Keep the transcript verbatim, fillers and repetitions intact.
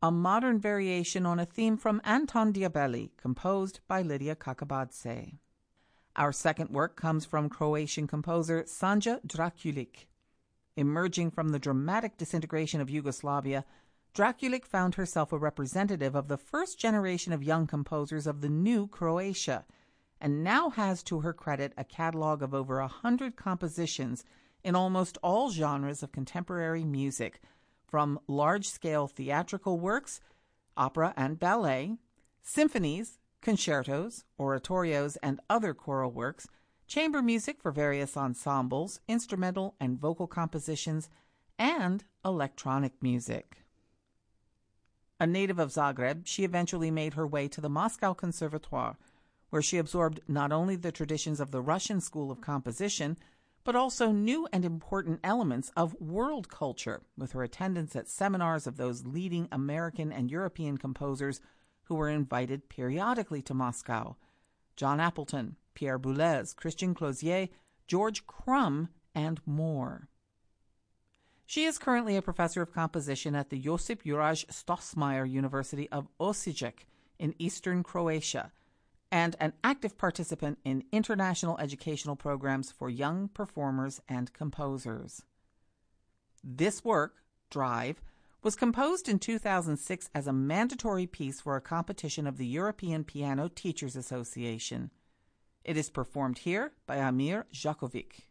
a modern variation on a theme from Anton Diabelli, composed by Lydia Kakabadze. Our second work comes from Croatian composer Sanja Drakulic. Emerging from the dramatic disintegration of Yugoslavia, Drakulic found herself a representative of the first generation of young composers of the new Croatia, and now has to her credit a catalog of over a hundred compositions in almost all genres of contemporary music, from large-scale theatrical works, opera and ballet, symphonies, concertos, oratorios, and other choral works, chamber music for various ensembles, instrumental and vocal compositions, and electronic music. A native of Zagreb, she eventually made her way to the Moscow Conservatoire, where she absorbed not only the traditions of the Russian school of composition, but also new and important elements of world culture, with her attendance at seminars of those leading American and European composers who were invited periodically to Moscow: John Appleton, Pierre Boulez, Christian Closier, George Crumb, and more. She is currently a professor of composition at the Josip Juraj Strossmayer University of Osijek in eastern Croatia, and an active participant in international educational programs for young performers and composers. This work, Drive, was composed in two thousand six as a mandatory piece for a competition of the European Piano Teachers Association. It is performed here by Amir Jakovic.